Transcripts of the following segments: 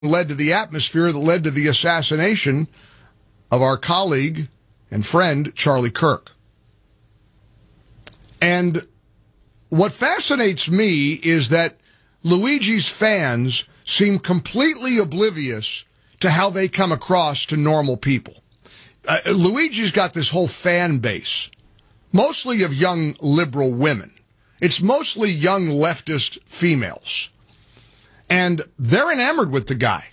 led to the atmosphere that led to the assassination of our colleague and friend, Charlie Kirk. And what fascinates me is that Luigi's fans seem completely oblivious to how they come across to normal people. Luigi's got this whole fan base, mostly of young liberal women. It's mostly young leftist females. And they're enamored with the guy.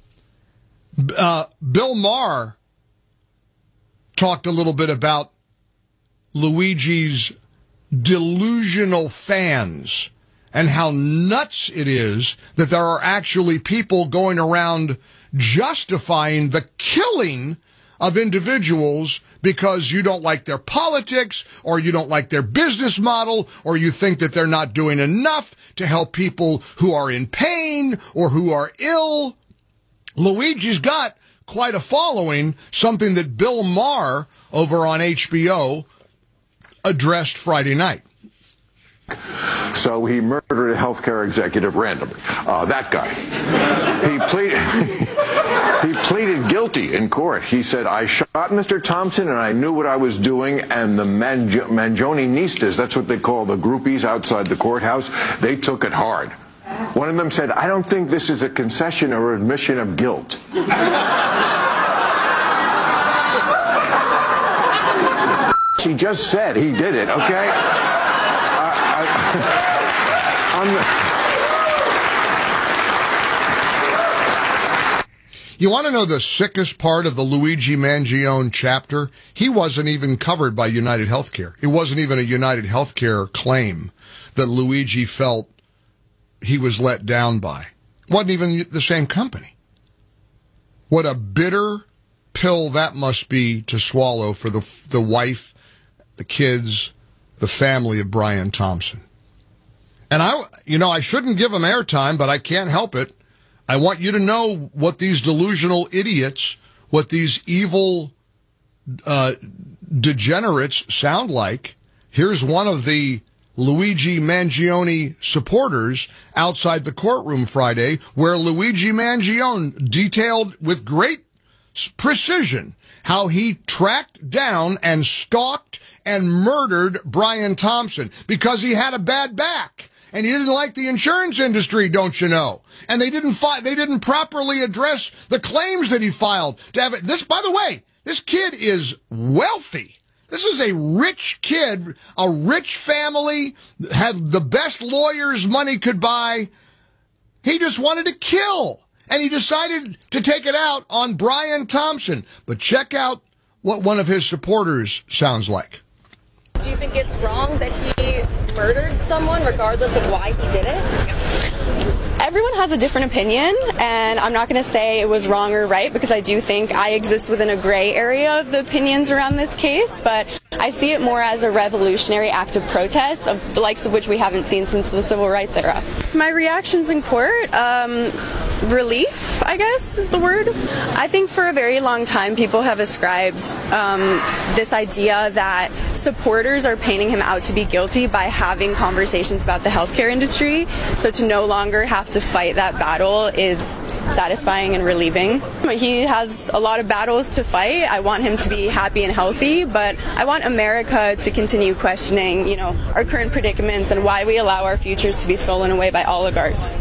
Bill Maher talked a little bit about Luigi's delusional fans and how nuts it is that there are actually people going around justifying the killing of individuals because you don't like their politics, or you don't like their business model, or you think that they're not doing enough to help people who are in pain or who are ill. Luigi's got quite a following, something that Bill Maher over on HBO addressed Friday night. So he murdered a healthcare executive randomly. That guy. He pleaded guilty in court. He said, I shot Mr. Thompson and I knew what I was doing, and the Mangione-nistas, that's what they call the groupies outside the courthouse, they took it hard. One of them said, I don't think this is a concession or admission of guilt. She just said he did it, okay? You want to know the sickest part of the Luigi Mangione chapter? He wasn't even covered by United Healthcare. It wasn't even a United Healthcare claim that Luigi felt he was let down by. Wasn't even the same company. What a bitter pill that must be to swallow for the wife, the kids, the family of Brian Thompson. And I shouldn't give him airtime, but I can't help it. I want you to know what these delusional idiots, what these evil degenerates sound like. Here's one of the Luigi Mangione supporters outside the courtroom Friday, where Luigi Mangione detailed with great precision how he tracked down and stalked and murdered Brian Thompson because he had a bad back. And he didn't like the insurance industry, don't you know? And they didn't properly address the claims that he filed to have it. This, by the way, this kid is wealthy. This is a rich kid, a rich family, had the best lawyers money could buy. He just wanted to kill. And he decided to take it out on Brian Thompson. But check out what one of his supporters sounds like. Do you think it's wrong that he murdered someone regardless of why he did it? Everyone has a different opinion, and I'm not going to say it was wrong or right because I do think I exist within a gray area of the opinions around this case, but I see it more as a revolutionary act of protest of the likes of which we haven't seen since the civil rights era. My reactions in court, relief, I guess is the word. I think for a very long time people have ascribed this idea that supporters are painting him out to be guilty by having conversations about the healthcare industry, so to no longer have to fight that battle is satisfying and relieving. He has a lot of battles to fight. I want him to be happy and healthy, but I want America to continue questioning, our current predicaments and why we allow our futures to be stolen away by oligarchs.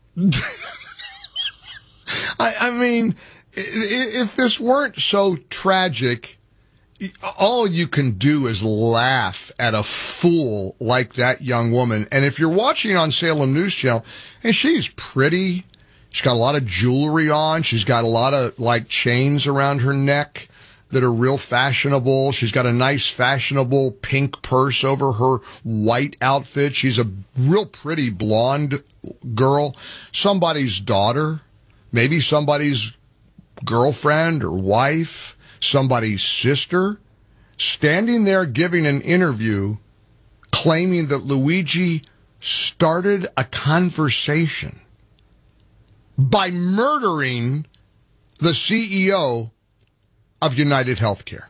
I mean, if this weren't so tragic, all you can do is laugh at a fool like that young woman. And if you're watching on Salem News Channel, and she's pretty, she's got a lot of jewelry on, she's got a lot of chains around her neck that are real fashionable. She's got a nice fashionable pink purse over her white outfit. She's a real pretty blonde girl, somebody's daughter, maybe somebody's girlfriend or wife, somebody's sister, standing there giving an interview claiming that Luigi started a conversation by murdering the CEO of United Healthcare.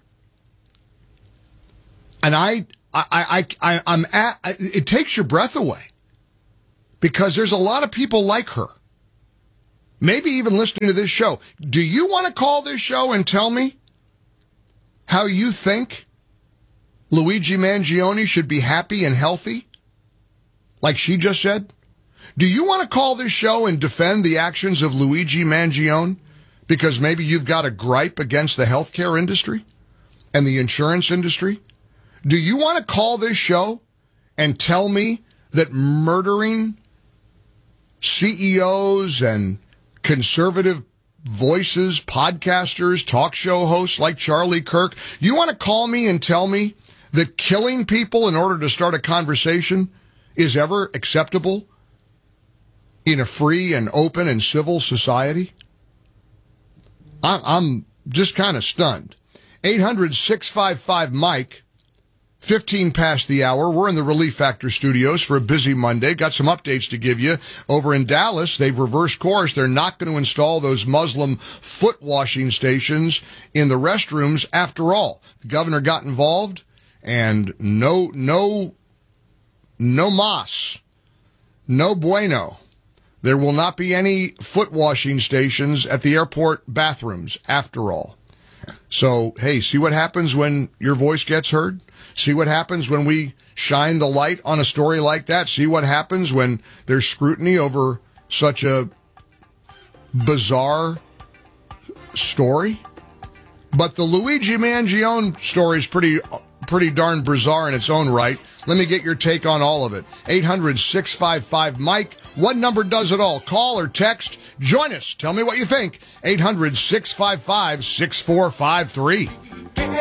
And it takes your breath away because there's a lot of people like her. maybe even listening to this show, do you want to call this show and tell me how you think Luigi Mangione should be happy and healthy, like she just said? Do you want to call this show and defend the actions of Luigi Mangione because maybe you've got a gripe against the healthcare industry and the insurance industry? Do you want to call this show and tell me that murdering CEOs and conservative voices, podcasters, talk show hosts like Charlie Kirk, you want to call me and tell me that killing people in order to start a conversation is ever acceptable in a free and open and civil society? I'm just kind of stunned. 800-655-MIKE, 15 past the hour. We're in the Relief Factor studios for a busy Monday. Got some updates to give you. Over in Dallas, they've reversed course. They're not going to install those Muslim foot washing stations in the restrooms after all. The governor got involved, and no mas, no bueno. There will not be any foot washing stations at the airport bathrooms after all. So, hey, see what happens when your voice gets heard? See what happens when we shine the light on a story like that? See what happens when there's scrutiny over such a bizarre story? But the Luigi Mangione story is pretty darn bizarre in its own right. Let me get your take on all of it. 800-655-MIKE. What number does it all? Call or text. Join us. Tell me what you think. 800-655-6453.